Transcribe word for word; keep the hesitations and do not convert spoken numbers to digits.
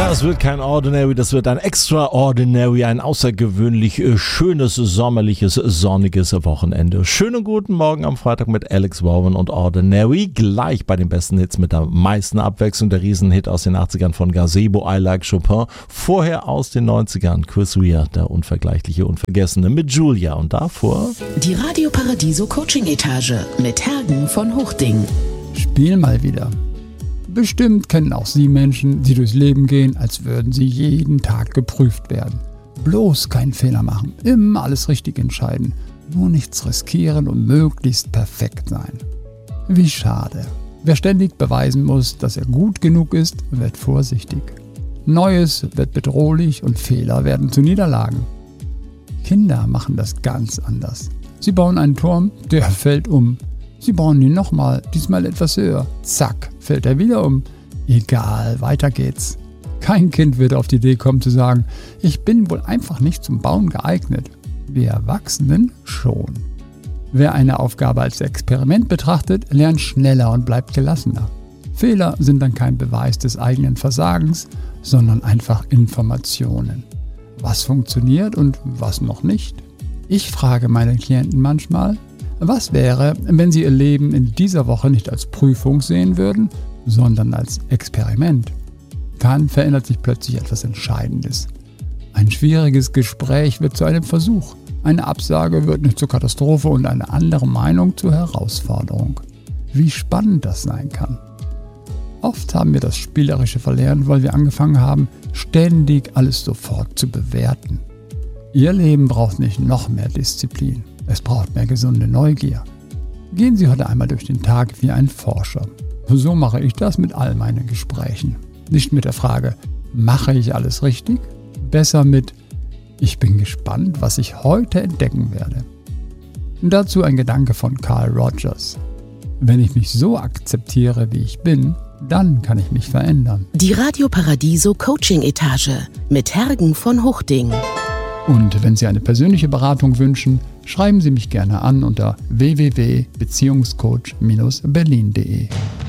Das wird kein Ordinary, das wird ein Extraordinary, ein außergewöhnlich schönes, sommerliches, sonniges Wochenende. Schönen guten Morgen am Freitag mit Alex Warren und Ordinary. Gleich bei den besten Hits mit der meisten Abwechslung. Der Riesenhit aus den achtzigern von Gazebo, I Like Chopin. Vorher aus den neunzigern Chris Rea, der unvergleichliche, unvergessene mit Julia. Und davor die Radio Paradiso Coaching Etage mit Hergen von Hochding. Spiel mal wieder. Bestimmt kennen auch Sie Menschen, die durchs Leben gehen, als würden sie jeden Tag geprüft werden. Bloß keinen Fehler machen, immer alles richtig entscheiden, nur nichts riskieren und möglichst perfekt sein. Wie schade. Wer ständig beweisen muss, dass er gut genug ist, wird vorsichtig. Neues wird bedrohlich und Fehler werden zu Niederlagen. Kinder machen das ganz anders. Sie bauen einen Turm, der fällt um. Sie bauen ihn nochmal, diesmal etwas höher. Zack, fällt er wieder um. Egal, weiter geht's. Kein Kind würde auf die Idee kommen zu sagen, ich bin wohl einfach nicht zum Bauen geeignet. Wir Erwachsenen schon. Wer eine Aufgabe als Experiment betrachtet, lernt schneller und bleibt gelassener. Fehler sind dann kein Beweis des eigenen Versagens, sondern einfach Informationen. Was funktioniert und was noch nicht? Ich frage meine Klienten manchmal, was wäre, wenn Sie Ihr Leben in dieser Woche nicht als Prüfung sehen würden, sondern als Experiment? Dann verändert sich plötzlich etwas Entscheidendes. Ein schwieriges Gespräch wird zu einem Versuch. Eine Absage wird nicht zur Katastrophe und eine andere Meinung zur Herausforderung. Wie spannend das sein kann. Oft haben wir das Spielerische verlernt, weil wir angefangen haben, ständig alles sofort zu bewerten. Ihr Leben braucht nicht noch mehr Disziplin. Es braucht mehr gesunde Neugier. Gehen Sie heute einmal durch den Tag wie ein Forscher. So mache ich das mit all meinen Gesprächen. Nicht mit der Frage, mache ich alles richtig? Besser mit, ich bin gespannt, was ich heute entdecken werde. Und dazu ein Gedanke von Carl Rogers. Wenn ich mich so akzeptiere, wie ich bin, dann kann ich mich verändern. Die Radio Paradiso Coaching Etage mit Hergen von Hochding. Und wenn Sie eine persönliche Beratung wünschen, schreiben Sie mich gerne an unter w w w punkt beziehungscoach Bindestrich berlin punkt de.